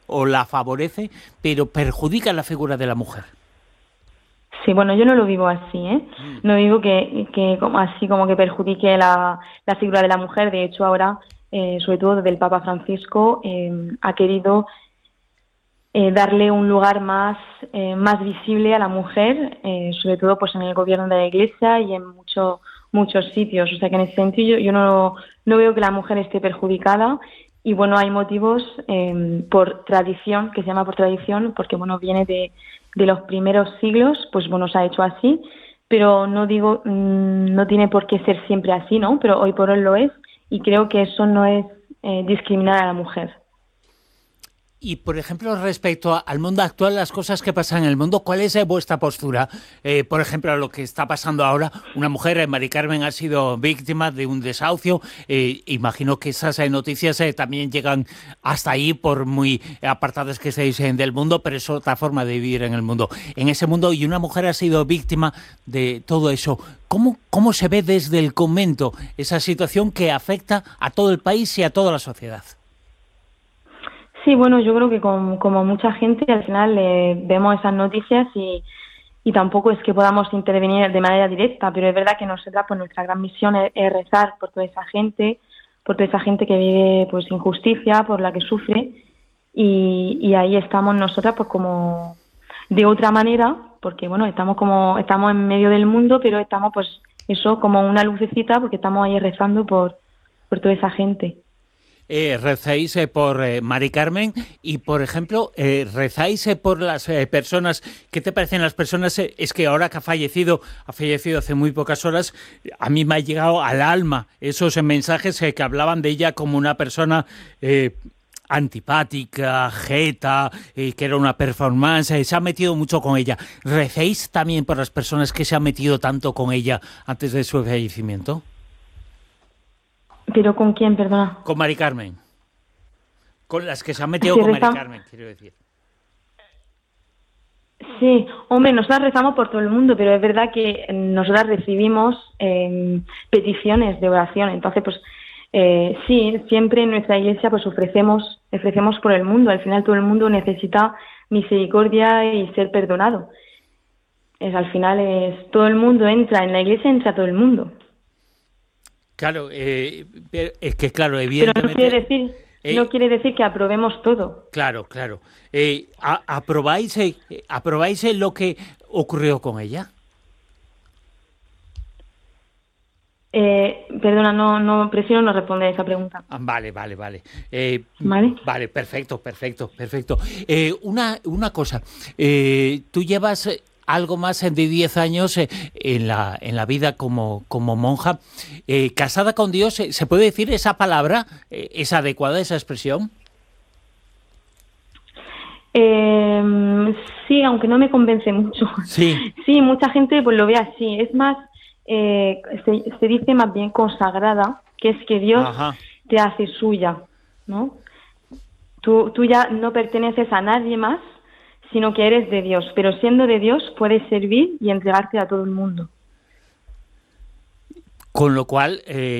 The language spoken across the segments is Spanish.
o la favorece, pero perjudica la figura de la mujer. Sí, bueno, yo no lo vivo así, ¿eh? No vivo que como así como que perjudique la figura de la mujer. De hecho, ahora, sobre todo desde el Papa Francisco, ha querido darle un lugar más visible a la mujer, sobre todo pues en el gobierno de la Iglesia y en muchos sitios. O sea que en ese sentido yo no veo que la mujer esté perjudicada. Y bueno, hay motivos por tradición, que se llama por tradición, porque bueno, viene de los primeros siglos, pues bueno, se ha hecho así, pero no digo, no tiene por qué ser siempre así, ¿no? Pero hoy por hoy lo es, y creo que eso no es discriminar a la mujer. Y, por ejemplo, respecto al mundo actual, las cosas que pasan en el mundo, ¿cuál es vuestra postura? Por ejemplo, a lo que está pasando ahora, una mujer, Mari Carmen, ha sido víctima de un desahucio. Imagino que esas noticias también llegan hasta ahí, por muy apartadas que estéis del mundo, pero es otra forma de vivir en el mundo. En ese mundo, y una mujer ha sido víctima de todo eso. ¿Cómo se ve desde el convento esa situación que afecta a todo el país y a toda la sociedad? Sí, bueno, yo creo que como mucha gente al final vemos esas noticias y tampoco es que podamos intervenir de manera directa, pero es verdad que nosotras, pues nuestra gran misión es rezar por toda esa gente que vive pues injusticia, por la que sufre, y ahí estamos nosotras pues como de otra manera, porque bueno, estamos en medio del mundo, pero estamos pues eso como una lucecita, porque estamos ahí rezando por toda esa gente. Rezáis por Mari Carmen y, por ejemplo, rezáis por las personas. ¿Qué te parecen las personas? Es que ahora que ha fallecido hace muy pocas horas, a mí me ha llegado al alma esos mensajes que hablaban de ella como una persona antipática, jeta, que era una performance. Se ha metido mucho con ella. ¿Recéis también por las personas que se han metido tanto con ella antes de su fallecimiento? ¿Pero con quién, perdona? Con Mari Carmen. Con las que se han metido Si con Mari rezamos, Carmen, quiero decir. sí, hombre, nosotras rezamos por todo el mundo, pero es verdad que nosotras recibimos peticiones de oración. Entonces, pues sí, siempre en nuestra iglesia pues ofrecemos por el mundo. Al final todo el mundo necesita misericordia y ser perdonado. Al final todo el mundo entra en la iglesia, entra todo el mundo. Claro, es que claro, Pero evidentemente... no quiere decir que aprobemos todo. Claro, claro. ¿Aprobáis lo que ocurrió con ella? Perdona, no, prefiero no responder esa pregunta. Vale, vale, vale. ¿Vale? Vale, perfecto, perfecto, perfecto. Una cosa, tú llevas algo más de 10 años en la vida como monja, casada con Dios. ¿Se puede decir esa palabra? ¿Es adecuada esa expresión? Sí, aunque no me convence mucho. Sí. Sí, mucha gente pues lo ve así. Es más, se dice más bien consagrada, que es que Dios Ajá. te hace suya, ¿no? Tú ya no perteneces a nadie más, sino que eres de Dios. Pero siendo de Dios puedes servir y entregarte a todo el mundo. Con lo cual,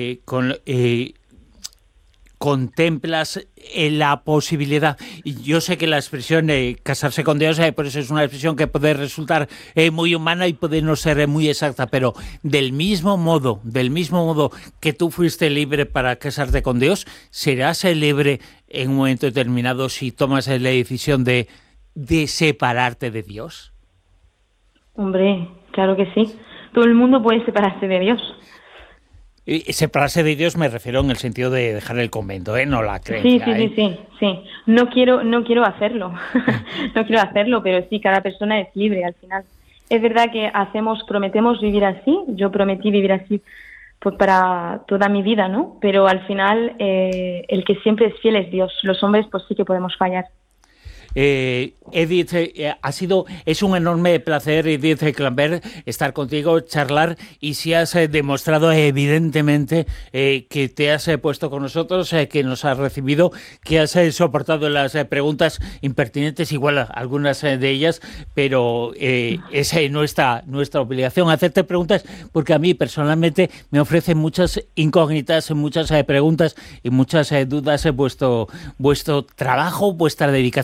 contemplas la posibilidad, y yo sé que la expresión casarse con Dios, por eso es una expresión que puede resultar muy humana y puede no ser muy exacta, pero del mismo modo que tú fuiste libre para casarte con Dios, serás libre en un momento determinado si tomas la decisión de separarte de Dios. Hombre, claro que sí. Todo el mundo puede separarse de Dios. Separarse de Dios me refiero en el sentido de dejar el convento, no la Sí, creencia. sí. No quiero hacerlo. No quiero hacerlo, pero sí, cada persona es libre al final. Es verdad que prometemos vivir así. Yo prometí vivir así pues para toda mi vida, ¿no? Pero al final el que siempre es fiel es Dios. Los hombres pues sí que podemos fallar. Edith, es un enorme placer, Edith Clambert, estar contigo, charlar, y si has demostrado evidentemente que te has puesto con nosotros, que nos has recibido, que has soportado las preguntas impertinentes, igual algunas de ellas, pero es nuestra obligación hacerte preguntas, porque a mí personalmente me ofrecen muchas incógnitas, muchas preguntas y muchas dudas vuestro trabajo, vuestra dedicación